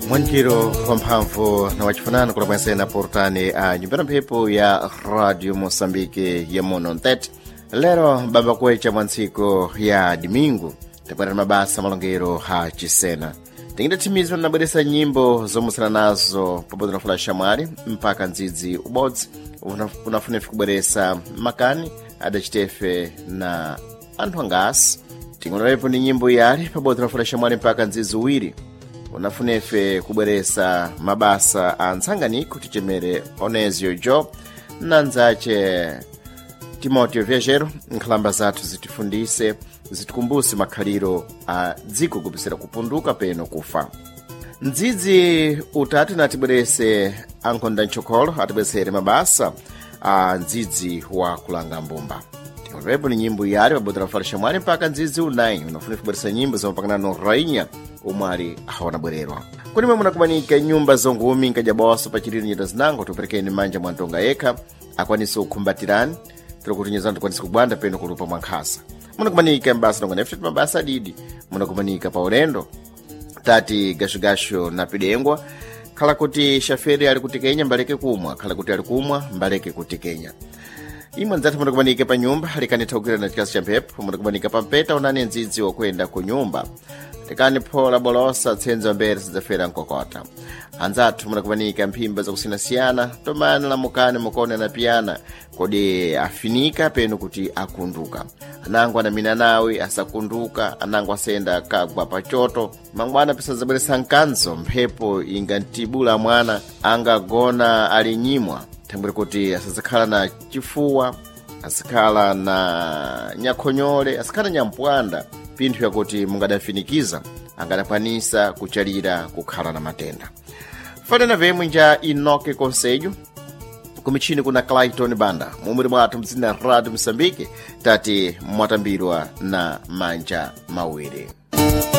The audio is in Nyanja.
Mwankiro wa mphamvu na wachifanana kulapwensena portani a nyumbera mphepo ya Radio Moçambique ya Mono Ntete. Lero bamba kwecha mwantsiko ya Domingo takwera mabasa malongero ha Chisena. Tingida timizwa na bweresa nyimbo zomusana nazo pamoja na fula shamwari mpaka ndzidzi ubodzi unafunefi kubweresa makani adachitefe na anthu angasi. Tingonolepo ni nyimbo yali pamoja na fula shamwari mpaka ndzidzi uwiri unafunefe kubweresa mabasa a ntsanganiko tichemere Onesio Job na nzache Timoteo Viajero nkhalamba zathu zitifundise zitikumbuse makhaliro a dziko kupisira kupunduka peno kufa. Ndzidzi utati natibwerese ankonda nchokolo atibweresere mabasa a ndzidzi wa kulanga mbumba. Tingolepo ni nyimbo yali pabodera farisha mwari mpaka ndzidzi unayi unafunefe kubweresa nyimbo zomapakana no rainya umwari ahawana bwererwa. Kuni mwe munakumanika nyumba zongumi nkajabawaso pachiriri nyeta zinango tuperekeni manja mwantonga eka akwanisa ukumbatirani kuti nyezanu tukwanisa kubwanda peno kulupa mwankhasa. Munakumanika mbasa nonga nefete mabasa didi munakumanika pa urendo tati gashugashu na pidengwa khala kuti shaferi ali kutikenya mbaleke kumwa khala kuti ali kumwa mbaleke kutikenya. Imwe nzati munakumanika pa nyumba alikanithawukira na chikasi cha mphepo munakumanika pa mpeta unani ndzidzi wakwenda ku nyumba tekani phola bolosa tsenzo mbere sidzafera nkokota. Anzathu munakumanika mphimba zakusiyana-siyana tomana la mukane mukone na piyana kodi afinika peno kuti akunduka. Anangu anamina nawe asakunduka anangu asenda kagwa pachoto mangwana pesa zabweresa nkanzo mphepo ingantibula mwana angagona alinyimwa thambwere kuti asazakhala na chifuwa asakhala na nyakhonyole asakhala nyampwanda pinthu yakuti mungadafinikiza angadakwanisa kuchalira kukhala na matenda. Fanena vemwe nja Inoke Conselho kumichini kuna Clayton Banda mumuri mwathu mzina Radio Moçambique tati mwatambirwa na manja mawiri.